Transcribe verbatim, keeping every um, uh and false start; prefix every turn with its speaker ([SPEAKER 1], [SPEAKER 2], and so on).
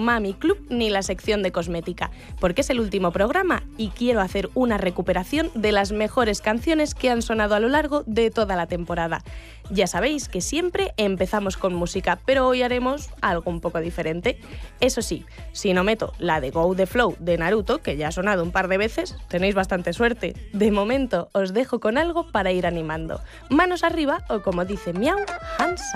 [SPEAKER 1] Mami Club ni la sección de cosmética, porque es el último programa y quiero hacer una recuperación de las mejores canciones que han sonado a lo largo de toda la temporada. Ya sabéis que siempre empezamos con música, pero hoy haremos algo un poco diferente. Eso sí, si no meto la de Go the Flow de Naruto, que ya ha sonado un par de veces, tenéis bastante suerte. De momento os dejo con algo para ir animando. Manos arriba o, como dice Miau, hands up.